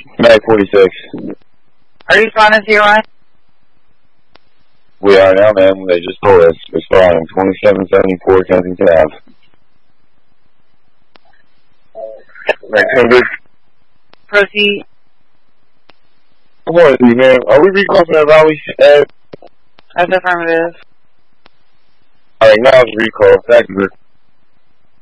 Mag 46. Are you responding to your line? We are now, ma'am. They just told us. Responding 2774 Kensington Ave. 900. Proceed. Good morning, ma'am. Are we recalling that Raleigh? That's affirmative. Alright, now it's recall. Thank you.